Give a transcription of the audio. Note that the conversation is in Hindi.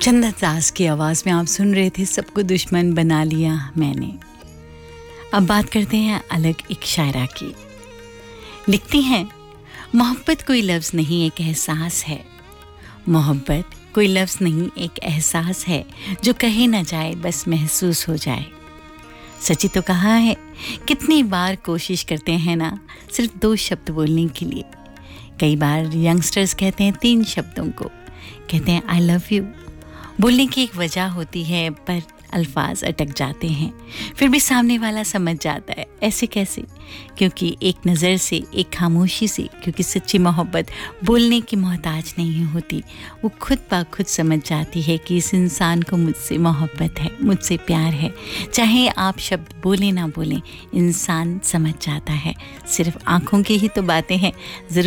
चंदन दास की आवाज़ में आप सुन रहे थे सबको दुश्मन बना लिया मैंने। अब बात करते हैं अलग एक शायरा की। लिखती हैं, मोहब्बत कोई लफ्ज़ नहीं एक एहसास है। मोहब्बत कोई लफ्ज़ नहीं एक एहसास है, जो कहे ना जाए बस महसूस हो जाए। सच्ची तो कहा है, कितनी बार कोशिश करते हैं ना सिर्फ 2 शब्द बोलने के लिए। कई बार यंगस्टर्स कहते हैं 3 शब्दों को, कहते हैं आई लव यू। बोलने की एक वजह होती है पर अल्फाज अटक जाते हैं, फिर भी सामने वाला समझ जाता है। ऐसे कैसे? क्योंकि एक नज़र से, एक खामोशी से, क्योंकि सच्ची मोहब्बत बोलने की मोहताज नहीं होती। वो खुद ब खुद समझ जाती है कि इस इंसान को मुझसे मोहब्बत है, मुझसे प्यार है। चाहे आप शब्द बोलें ना बोलें, इंसान समझ जाता है। सिर्फ आँखों की ही तो बातें हैं, ज़रूर